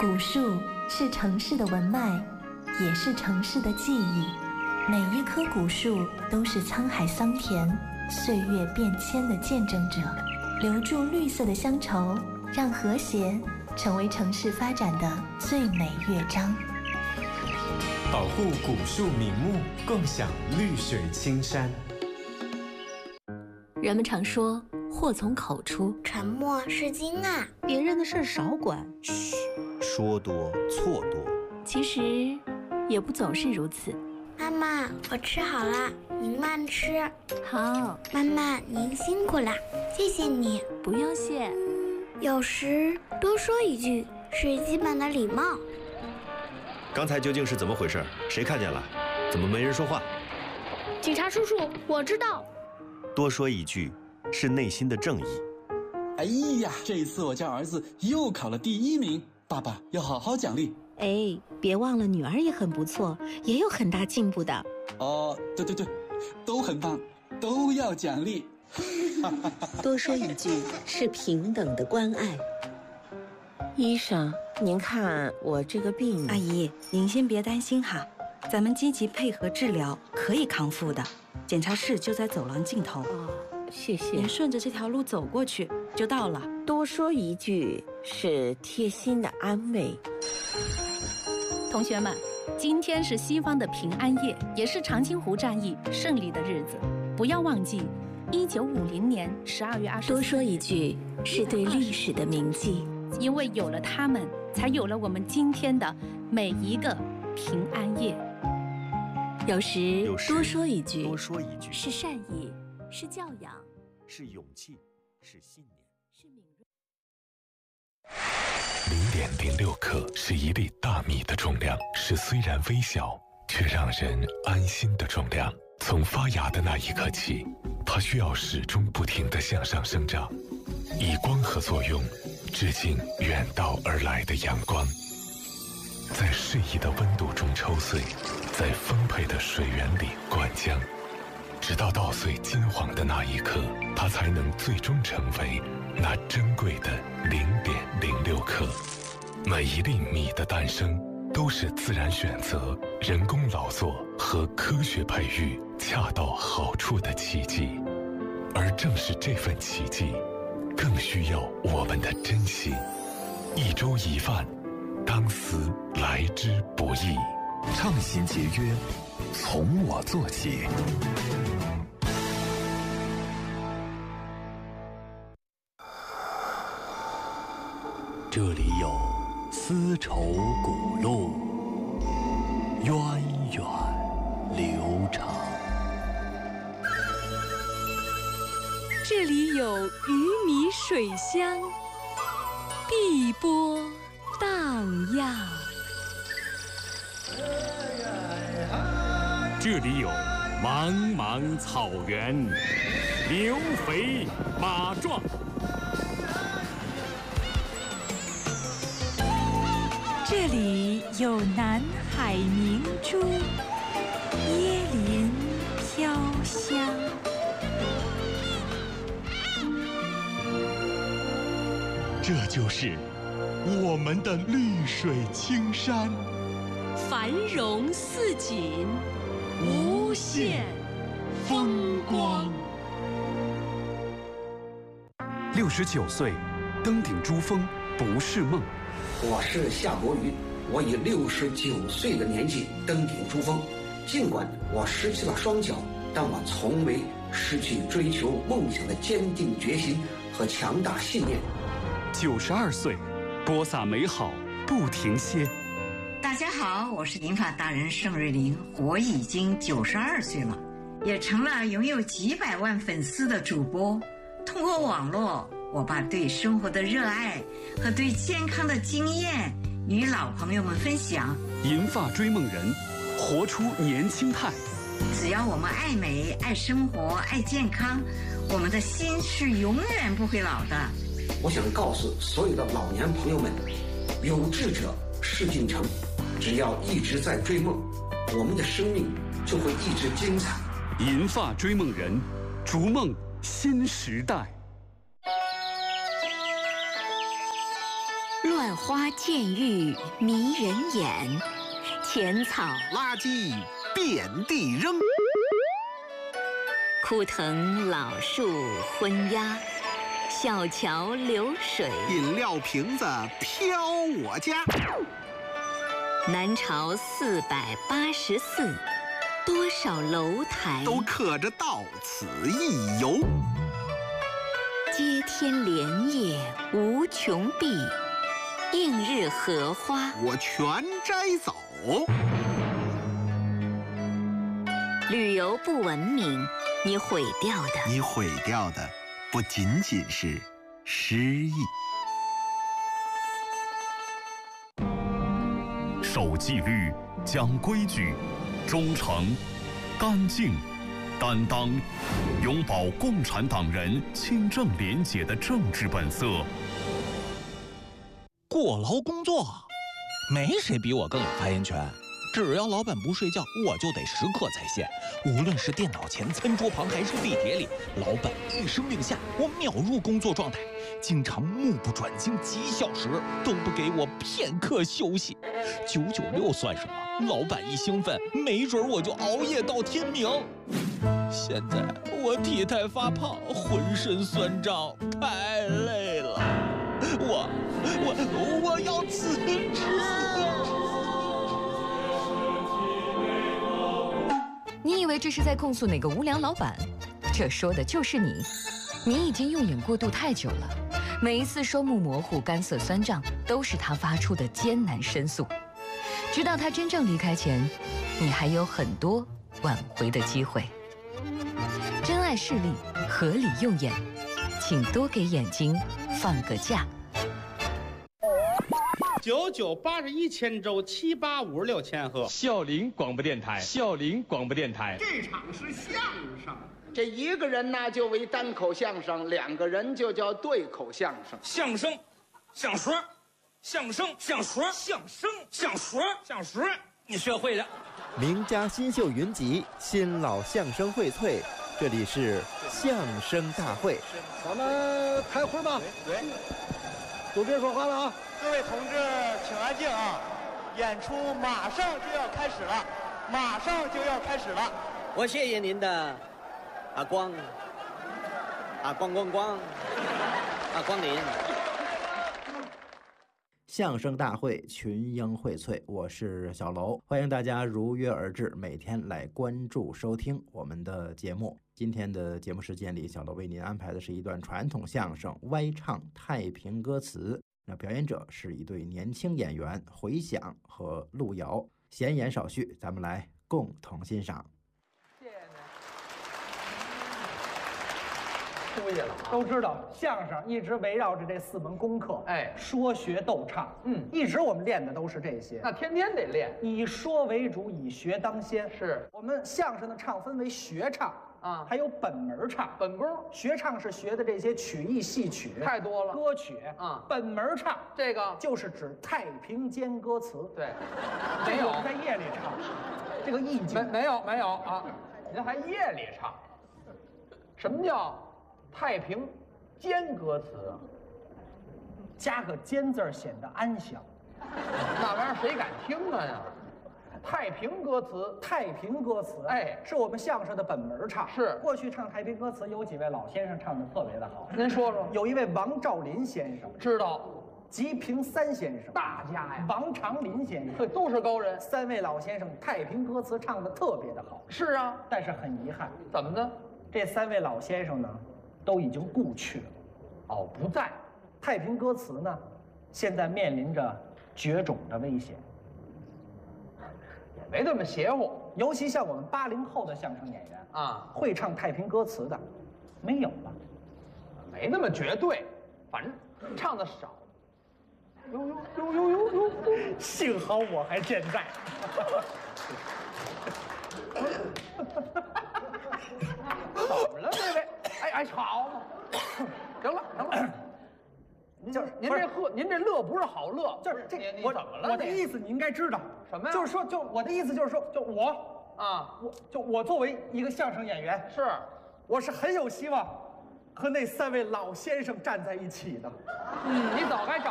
古树是城市的文脉，也是城市的记忆。每一棵古树都是沧海桑田、岁月变迁的见证者，留住绿色的乡愁，让和谐成为城市发展的最美乐章。 保护古树名木，共享绿水青山。 人们常说祸从口出， 沉默是金啊， 别人的事少管， 嘘，说多错多。 其实也不总是如此。 妈妈，我吃好了，您慢吃。 好。 妈妈，您辛苦了，谢谢你。 不用谢。 有时多说一句是基本的礼貌。 刚才究竟是怎么回事？谁看见了？怎么没人说话？ 警察叔叔，我知道。 多说一句是内心的正义。 哎呀，这次我家儿子又考了第1名，爸爸要好好奖励。 哎，别忘了女儿也很不错，也有很大进步的。 哦，对，都很棒，都要奖励。 多说一句是平等的关爱。 医生，您看我这个病…… 阿姨，您先别担心哈，咱们积极配合治疗，可以康复的。检查室就在走廊尽头。 哦，谢谢。 您顺着这条路走过去就到了。 多说一句是贴心的安慰。 同学们，今天是西方的平安夜，也是长津湖战役胜利的日子。不要忘记，1950年12月24日。 多说一句是对历史的铭记， 因为有了他们，才有了我们今天的每一个平安夜。 有时多说一句是善意，是教养， 是勇气，是信念， 是敏锐。 0.06克是一粒大米的重量，是虽然微小却让人安心的重量。从发芽的那一刻起，它需要始终不停地向上生长，以光合作用致敬远道而来的阳光，在适宜的温度中抽穗，在丰沛的水源里灌浆，直到稻穗金黄的那一刻，它才能最终成为那珍贵的0.06克。每一粒米的诞生都是自然选择、人工劳作和科学培育恰到好处的奇迹，而正是这份奇迹更需要我们的珍惜。一粥一饭，当思来之不易。 畅行节约，从我做起。这里有丝绸古路，源远流长。 这里有鱼米水乡，碧波荡漾。 这里有茫茫草原，牛肥马壮。 这里有南海明珠，椰林飘香。 这就是我们的绿水青山， 繁荣似锦，无限风光。 69岁，登顶珠峰不是梦。 我是夏伯渝，我以69岁的年纪登顶珠峰，尽管我失去了双脚，但我从未失去追求梦想的坚定决心和强大信念。 92岁，播撒美好不停歇。 大家好，我是银发达人盛瑞玲，我已经92岁了，也成了拥有几百万粉丝的主播。通过网络，我把对生活的热爱和对健康的经验与老朋友们分享。 银发追梦人，活出年轻态。 只要我们爱美、爱生活、爱健康，我们的心是永远不会老的。 我想告诉所有的老年朋友们，有志者事竟成，只要一直在追梦，我们的生命就会一直精彩。 银发追梦人，逐梦新时代。 乱花渐欲迷人眼，浅草垃圾遍地扔， 枯藤老树昏鸦，小桥流水， 饮料瓶子飘我家。 南朝484，多少楼台都刻着到此一游。 接天莲叶无穷碧，映日荷花我全摘走。 旅游不文明，你毁掉的不仅仅是诗意。 守纪律，讲规矩，忠诚，干净，担当，拥抱共产党人清正廉洁的政治本色。 过劳工作，没谁比我更有发言权。只要老板不睡觉，我就得时刻在线。无论是电脑前、餐桌旁，还是地铁里，老板一声令下，我秒入工作状态。经常目不转睛几小时，都不给我片刻休息。996算什么？老板一兴奋，没准我就熬夜到天明。现在我体态发胖，浑身酸胀，太累了。我要辞职。 你以为这是在控诉哪个无良老板？这说的就是你。你已经用眼过度太久了，每一次双目模糊、干涩酸胀，都是他发出的艰难申诉。直到他真正离开前，你还有很多挽回的机会。珍爱视力，合理用眼，请多给眼睛放个假。 9981千周7856千赫。 孝陵广播电台，孝陵广播电台。 这场是相声，这一个人呢就为单口相声，两个人就叫对口相声。 相声，相说，相声，相说，相声，相说，相说，你学会了。 名家新秀云集，新老相声荟萃，这里是相声大会。 咱们开会吧。对，都别说话了啊！ 各位同志，请安静啊！演出马上就要开始了，马上就要开始了。 我谢谢您的光临。 相声大会群英荟萃，我是小楼，欢迎大家如约而至，每天来关注收听我们的节目。今天的节目时间里，小楼为您安排的是一段传统相声歪唱太平歌词，那表演者是一对年轻演员回响和路遥。闲言少叙，咱们来共同欣赏。 注意了，都知道相声一直围绕着这4门功课，说学逗唱，一直我们练的都是这些。 那天天得练， 以说为主，以学当先。 是我们相声的唱分为学唱啊，还有本门唱。 本功学唱是学的这些曲艺戏曲， 太多了， 歌曲啊。 本门唱这个就是指太平间歌词。 对， 没有在夜里唱，这个意境没有啊，您还夜里唱？什么叫太平间歌词啊？ 加个间字显得安详。 那玩意儿谁敢听啊呀？太平歌词， 是我们相声的本门唱。 是过去唱太平歌词有几位老先生唱的特别的好。 您说说。 有一位王兆林先生， 知道。 吉平三先生， 大家呀。 王长林先生， 这都是高人。 3位老先生太平歌词唱的特别的好。 是啊， 但是很遗憾。 怎么呢？ 这3位老先生呢，都已经故去了。 哦，不在。 太平歌词呢，现在面临着绝种的危险。 也没这么邪乎。 尤其像我们80后的相声演员啊， 会唱太平歌词的，没有了。 没那么绝对，反正唱的少。呦， 幸好我还健在。 怎么了，这位？哎，好嘛，行了，您这乐不是好乐， 就是这你怎么了？ 我的意思你应该知道什么呀？ 就是说，我的意思就是说，我啊，我作为一个相声演员，我是很有希望和那3位老先生站在一起的。 你早该找